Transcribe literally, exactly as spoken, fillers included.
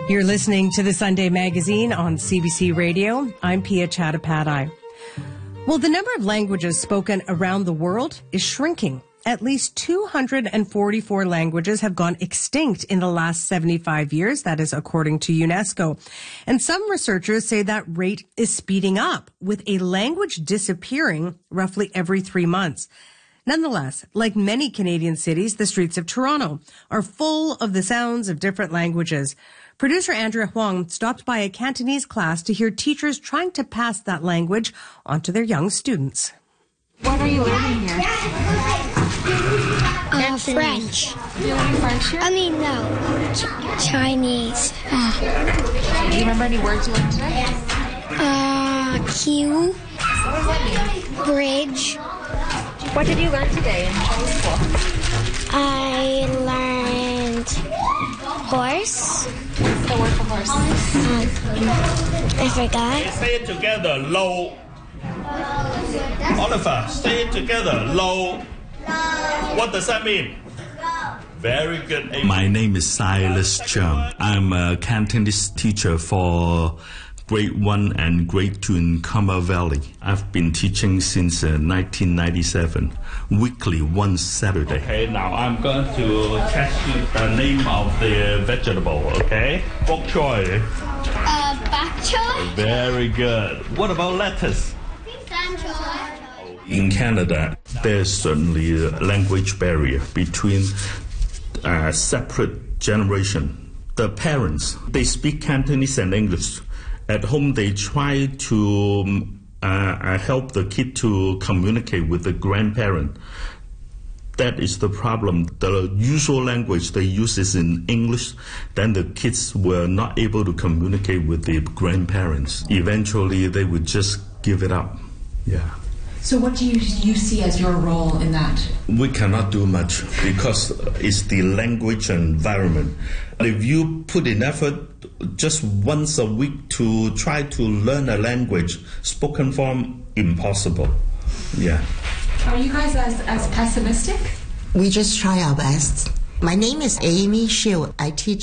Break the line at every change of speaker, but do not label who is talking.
You're listening to the Sunday Magazine on C B C Radio. I'm Pia Chattopadhyay. Well, the number of languages spoken around the world is shrinking. At least two hundred forty-four languages have gone extinct in the last seventy-five years. That is according to UNESCO. And some researchers say that rate is speeding up, with a language disappearing roughly every three months. Nonetheless, like many Canadian cities, the streets of Toronto are full of the sounds of different languages. Producer Andrea Huang stopped by a Cantonese class to hear teachers trying to pass that language on to their young students.
What are you learning here?
Uh, French.
You're learning French here?
I mean, no. Ch- Chinese.
Do you remember any words you learned today?
Uh, Q.
What does that mean?
Bridge.
What did you learn today in Chinese school?
I learned horse.
What's the word for horse?
Um, I forgot.
Say it together, low. Oliver, say it together, low. What does that mean? Very good.
My name is Silas Chung. I'm a Cantonese teacher for grade one and grade two in Carmel Valley. I've been teaching since uh, nineteen ninety-seven, weekly, one Saturday.
Okay, now I'm going to test you the name of the vegetable, okay? Bok choy.
Uh, bok choy.
Very good. What about lettuce?
In Canada, there's certainly a language barrier between uh, separate generation. The parents, they speak Cantonese and English. At home, they try to uh, help the kid to communicate with the grandparent. That is the problem. The usual language they use is in English. Then the kids were not able to communicate with the grandparents. Eventually, they would just give it up. Yeah.
So what do you, you see as your role in that?
We cannot do much because it's the language environment. If you put in effort just once a week to try to learn a language, spoken form, impossible. Yeah.
Are you guys as, as pessimistic?
We just try our best. My name is Amy Shield. I teach